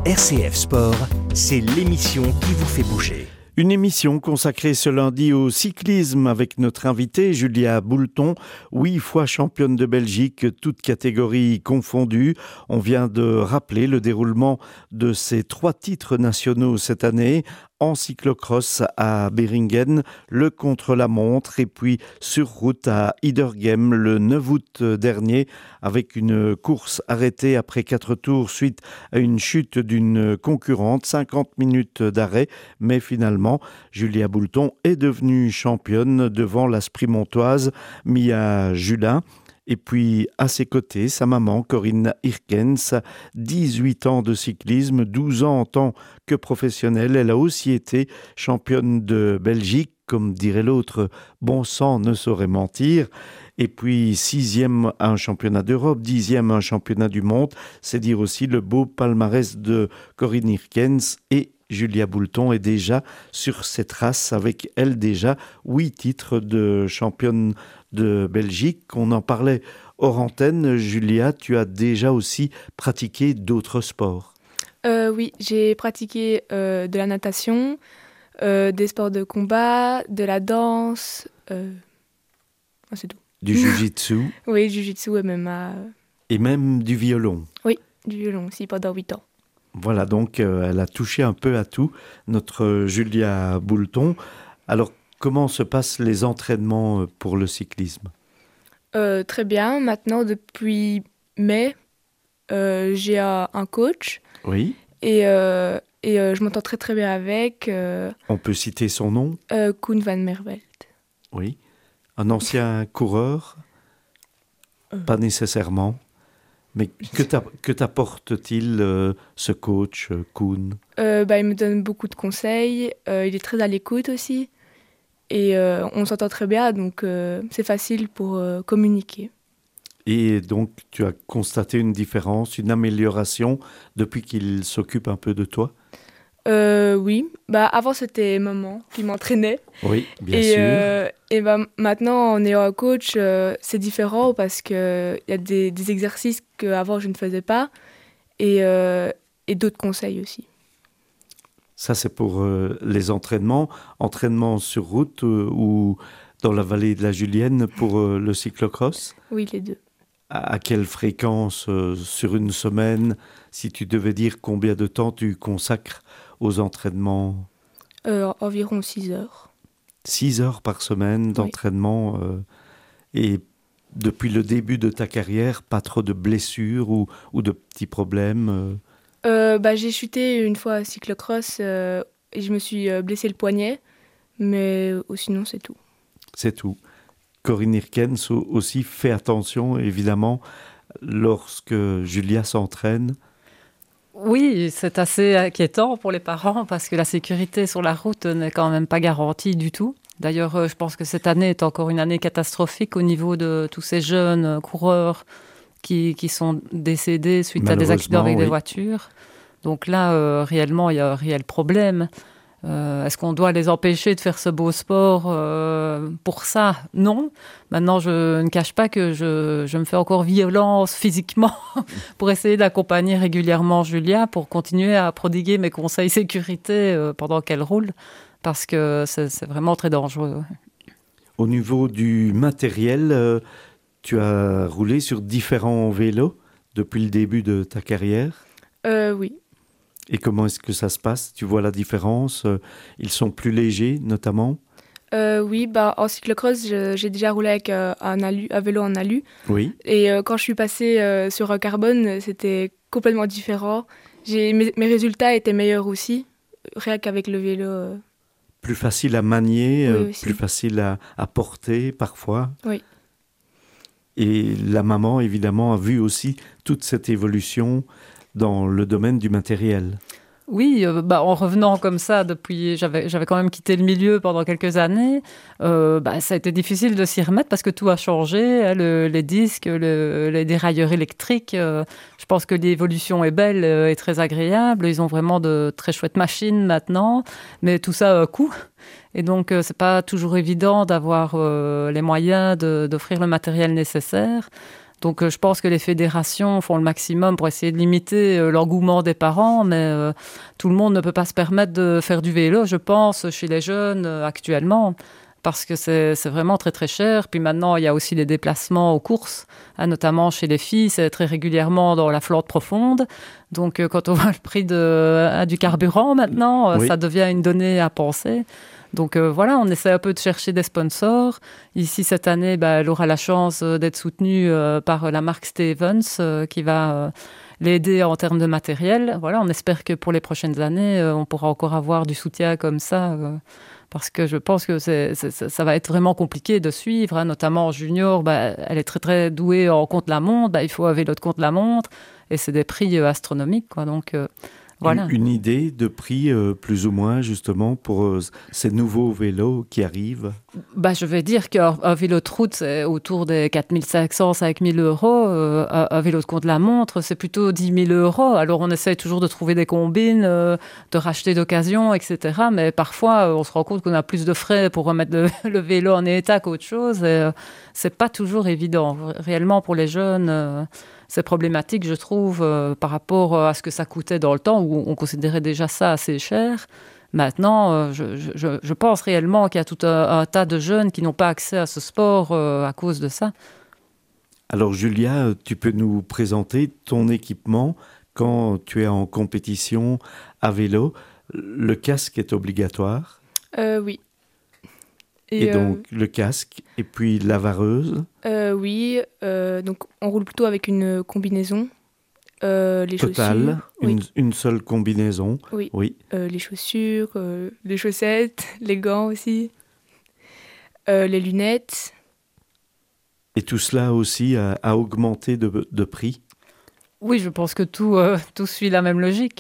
RCF Sport, c'est l'émission qui vous fait bouger. Une émission consacrée ce lundi au cyclisme avec notre invitée Julia Boulton, 8 fois championne de Belgique, toutes catégories confondues. On vient de rappeler le déroulement de ces 3 titres nationaux cette année. En cyclocross à Beringen, le contre-la-montre et puis sur route à Idergem le 9 août dernier avec une course arrêtée après 4 tours suite à une chute d'une concurrente, 50 minutes d'arrêt, mais finalement Julia Boulton est devenue championne devant la Sprimontoise Mia Julin. Et puis, à ses côtés, sa maman, Corinne Hirkens, 18 ans de cyclisme, 12 ans en tant que professionnelle. Elle a aussi été championne de Belgique, comme dirait l'autre, bon sang ne saurait mentir. Et puis, 6e à un championnat d'Europe, 10e à un championnat du monde. C'est dire aussi le beau palmarès de Corinne Hirkens et Julia Boulton est déjà sur ses traces avec elle déjà 8 titres de championne de Belgique. On en parlait hors antenne. Julia, tu as déjà aussi pratiqué d'autres sports. Oui, j'ai pratiqué de la natation, des sports de combat, de la danse, c'est tout. Du jiu-jitsu. Oui, jiu-jitsu, MMA. Et même du violon. Oui, du violon aussi pendant 8 ans. Voilà, donc elle a touché un peu à tout, notre Julia Boulton. Alors, comment se passent les entraînements pour le cyclisme ? Très bien. Maintenant, depuis mai, j'ai un coach. Oui. Et je m'entends très très bien avec. On peut citer son nom ? Koen van Merveld. Oui. Un ancien coureur ? Pas nécessairement. Mais que t'apporte-t-il ce coach, Koen ? Il me donne beaucoup de conseils. Il est très à l'écoute aussi. Et on s'entend très bien, donc c'est facile pour communiquer. Et donc, tu as constaté une différence, une amélioration depuis qu'il s'occupe un peu de toi ? Oui. Avant, c'était maman qui m'entraînait. Oui, bien sûr. Et maintenant, en ayant un coach, c'est différent parce qu'il y a des exercices qu'avant, je ne faisais pas. Et d'autres conseils aussi. Ça, c'est pour les entraînements. Entraînements sur route ou dans la vallée de la Julienne pour le cyclocross ? Oui, les deux. À quelle fréquence sur une semaine ? Si tu devais dire combien de temps tu consacres aux entraînements ? Environ 6 heures. 6 heures par semaine d'entraînement. Oui. Et depuis le début de ta carrière, pas trop de blessures ou de petits problèmes J'ai chuté une fois à cyclocross et je me suis blessé le poignet. Mais sinon, c'est tout. C'est tout. Corinne Hirkens aussi fait attention, évidemment, lorsque Julia s'entraîne. Oui, c'est assez inquiétant pour les parents parce que la sécurité sur la route n'est quand même pas garantie du tout. D'ailleurs, je pense que cette année est encore une année catastrophique au niveau de tous ces jeunes coureurs qui sont décédés suite à des accidents avec des voitures. Donc là, réellement, il y a un réel problème. Est-ce qu'on doit les empêcher de faire ce beau sport pour ça ? Non. Maintenant, je ne cache pas que je me fais encore violence physiquement pour essayer d'accompagner régulièrement Julia pour continuer à prodiguer mes conseils sécurité pendant qu'elle roule, parce que c'est vraiment très dangereux. Au niveau du matériel, tu as roulé sur différents vélos depuis le début de ta carrière ? Oui. Et comment est-ce que ça se passe ? Tu vois la différence ? Ils sont plus légers, notamment ? Oui, en cyclocross, j'ai déjà roulé avec un vélo en alu. Oui. Et quand je suis passée sur un carbone, c'était complètement différent. Mes résultats étaient meilleurs aussi, rien qu'avec le vélo. Plus facile à manier, oui, plus facile à porter parfois. Oui. Et la maman, évidemment, a vu aussi toute cette évolution dans le domaine du matériel. Oui, en revenant comme ça, j'avais quand même quitté le milieu pendant quelques années. Ça a été difficile de s'y remettre parce que tout a changé, les disques, les dérailleurs électriques. Je pense que l'évolution est belle et très agréable. Ils ont vraiment de très chouettes machines maintenant, mais tout ça a un coût. Et donc, c'est pas toujours évident d'avoir les moyens d'offrir le matériel nécessaire. Donc je pense que les fédérations font le maximum pour essayer de limiter l'engouement des parents, mais tout le monde ne peut pas se permettre de faire du vélo, je pense, chez les jeunes actuellement, parce que c'est vraiment très très cher. Puis maintenant, il y a aussi les déplacements aux courses, notamment chez les filles, c'est très régulièrement dans la Flandre profonde. Donc quand on voit le prix du carburant maintenant, ça devient une donnée à penser. Donc voilà, on essaie un peu de chercher des sponsors. Ici, cette année, elle aura la chance d'être soutenue par la marque Stevens qui va l'aider en termes de matériel. Voilà, on espère que pour les prochaines années, on pourra encore avoir du soutien comme ça parce que je pense que ça va être vraiment compliqué de suivre, notamment en junior. Elle est très très douée en contre-la-montre. Il faut un vélo de contre-la-montre et c'est des prix astronomiques, quoi. Donc voilà. Une idée de prix plus ou moins justement pour ces nouveaux vélos qui arrivent? Je vais dire qu'un vélo de route, c'est autour des 4 500, 5 000 euros. Un vélo de contre-la-montre, c'est plutôt 10 000 euros. Alors on essaie toujours de trouver des combines, de racheter d'occasion, etc. Mais parfois, on se rend compte qu'on a plus de frais pour remettre le vélo en état qu'autre chose. Et c'est pas toujours évident. Réellement, pour les jeunes, c'est problématique, je trouve, par rapport à ce que ça coûtait dans le temps, où on considérait déjà ça assez cher. Maintenant, je pense réellement qu'il y a tout un tas de jeunes qui n'ont pas accès à ce sport à cause de ça. Alors Julia, tu peux nous présenter ton équipement quand tu es en compétition à vélo. Le casque est obligatoire? Oui. Et donc le casque et puis la vareuse? Oui, donc on roule plutôt avec une combinaison. Les Totale, chaussures, une seule combinaison. Oui. Les chaussures, les chaussettes, les gants aussi, les lunettes. Et tout cela aussi a augmenté de prix? Oui, je pense que tout suit la même logique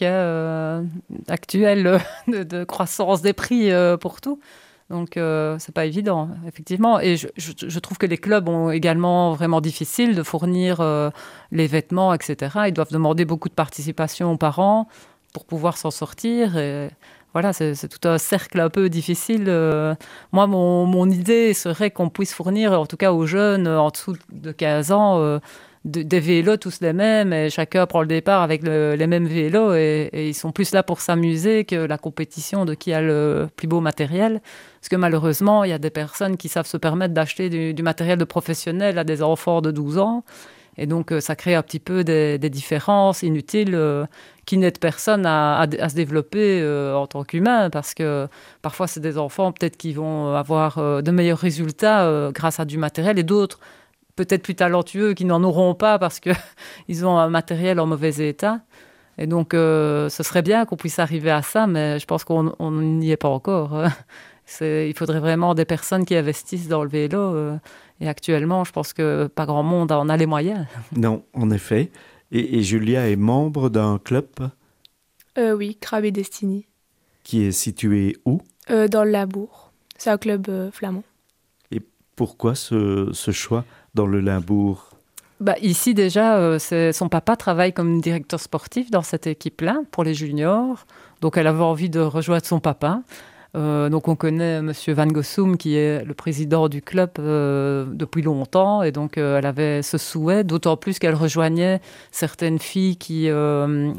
actuelle de croissance des prix pour tout. Donc, c'est pas évident, effectivement. Et je trouve que les clubs ont également vraiment difficile de fournir les vêtements, etc. Ils doivent demander beaucoup de participation aux parents pour pouvoir s'en sortir. Et voilà, c'est tout un cercle un peu difficile. Moi, mon idée serait qu'on puisse fournir, en tout cas aux jeunes en dessous de 15 ans, des vélos tous les mêmes, et chacun prend le départ avec les mêmes vélos, et ils sont plus là pour s'amuser que la compétition de qui a le plus beau matériel. Parce que malheureusement, il y a des personnes qui savent se permettre d'acheter du matériel de professionnel à des enfants de 12 ans. Et donc, ça crée un petit peu des différences inutiles qui n'aident personne à se développer en tant qu'humain. Parce que parfois, c'est des enfants peut-être qui vont avoir de meilleurs résultats grâce à du matériel, et d'autres peut-être plus talentueux qui n'en auront pas parce qu'ils ont un matériel en mauvais état. Et donc, ce serait bien qu'on puisse arriver à ça, mais je pense qu'on n'y est pas encore. Il faudrait vraiment des personnes qui investissent dans le vélo. Et actuellement, je pense que pas grand monde en a les moyens. Non, en effet. Et Julia est membre d'un club? Oui, Crabe et Destiny. Qui est situé où? Dans le Labour. C'est un club flamand. Et pourquoi ce choix dans le Limbourg? Ici, déjà, son papa travaille comme directeur sportif dans cette équipe-là, pour les juniors. Donc, elle avait envie de rejoindre son papa. Donc, on connaît M. Van Gossum, qui est le président du club depuis longtemps. Et donc, elle avait ce souhait, d'autant plus qu'elle rejoignait certaines filles qui roulaient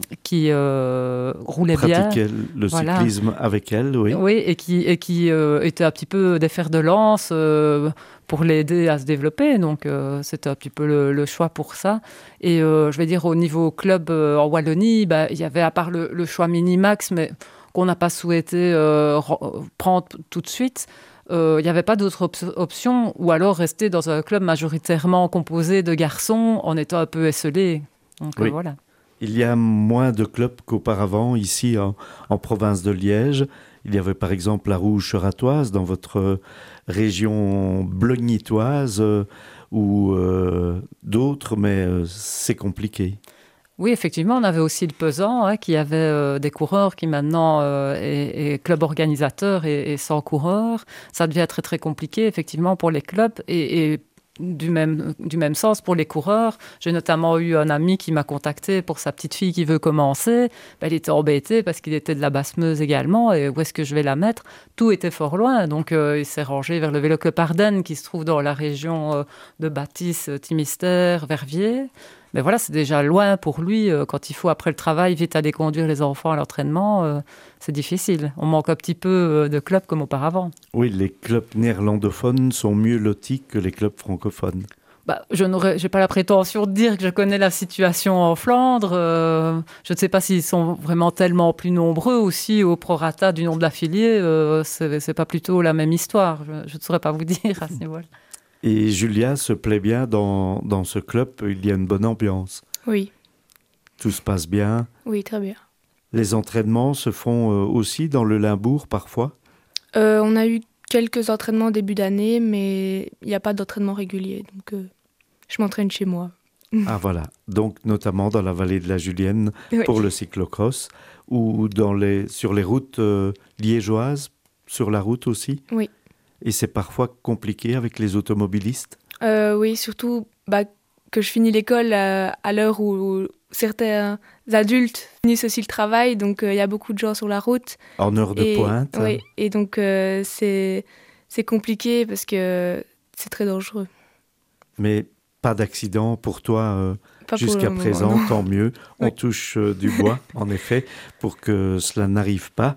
bien. Pratiquaient le cyclisme avec elle, oui. Oui, et qui étaient un petit peu des fers de lance pour l'aider à se développer. Donc, c'était un petit peu le choix pour ça. Et je vais dire, au niveau club en Wallonie, il y avait, à part le choix Minimax, mais qu'on n'a pas souhaité prendre tout de suite, il n'y avait pas d'autre option, ou alors rester dans un club majoritairement composé de garçons en étant un peu esselé. Donc oui. Voilà. Il y a moins de clubs qu'auparavant ici en province de Liège. Il y avait par exemple la Rouge-Ratoise dans votre région blognitoise ou d'autres, mais c'est compliqué. Oui, effectivement, on avait aussi le Pesant, qui avait des coureurs qui maintenant est club organisateur et sans coureurs. Ça devient très très compliqué, effectivement, pour les clubs. Et du même sens pour les coureurs. J'ai notamment eu un ami qui m'a contacté pour sa petite fille qui veut commencer. Elle était embêtée parce qu'il était de la Basse-Meuse également. Et où est-ce que je vais la mettre? Tout était fort loin. Donc, il s'est rangé vers le Vélo Club Ardennes qui se trouve dans la région de Bâtisse, Timistère, Verviers. Mais voilà, c'est déjà loin pour lui. Quand il faut, après le travail, vite aller conduire les enfants à l'entraînement, c'est difficile. On manque un petit peu de clubs comme auparavant. Oui, les clubs néerlandophones sont mieux lotis que les clubs francophones. Je n'ai pas la prétention de dire que je connais la situation en Flandre. Je ne sais pas s'ils sont vraiment tellement plus nombreux aussi au prorata du nombre d'affiliés. C'est pas plutôt la même histoire. Je ne saurais pas vous dire à ce niveau-là. Et Julia se plaît bien dans ce club, il y a une bonne ambiance. Oui. Tout se passe bien. Oui, très bien. Les entraînements se font aussi dans le Limbourg parfois? On a eu quelques entraînements début d'année, mais il n'y a pas d'entraînement régulier. Donc, je m'entraîne chez moi. Ah voilà, donc notamment dans la vallée de la Julienne Oui. pour le cyclocross ou sur les routes liégeoises, sur la route aussi? Oui. Et c'est parfois compliqué avec les automobilistes? Oui, surtout que je finis l'école à l'heure où certains adultes finissent aussi le travail, donc il y a beaucoup de gens sur la route. En heure de pointe? Oui, et donc c'est compliqué parce que c'est très dangereux. Mais pas d'accident pour toi Pas pour jusqu'à le moment, présent, non. tant mieux. On Oui. touche du bois, en effet, pour que cela n'arrive pas.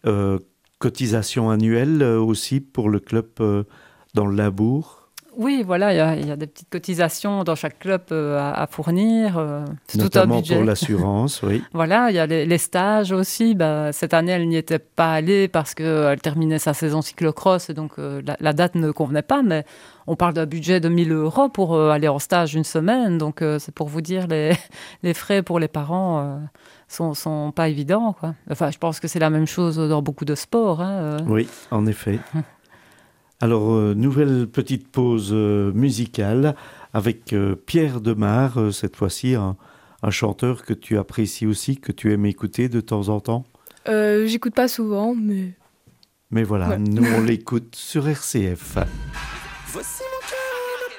Cotisation annuelle aussi pour le club dans le Limbourg? Oui, voilà, il y a des petites cotisations dans chaque club à fournir. C'est tout un Notamment budget. pour l'assurance, oui. Voilà, il y a les stages aussi. Cette année, elle n'y était pas allée parce qu'elle terminait sa saison cyclocross et donc la date ne convenait pas. Mais on parle d'un budget de 1 000 € pour aller en stage une semaine. Donc c'est pour vous dire, les frais pour les parents sont pas évidents, quoi. Enfin, je pense que c'est la même chose dans beaucoup de sports. Oui, en effet. Alors, nouvelle petite pause musicale avec Pierre Demar, cette fois-ci un chanteur que tu apprécies aussi, que tu aimes écouter de temps en temps. J'écoute pas souvent, mais... Mais voilà, Ouais. nous on l'écoute sur RCF. Voici mon cœur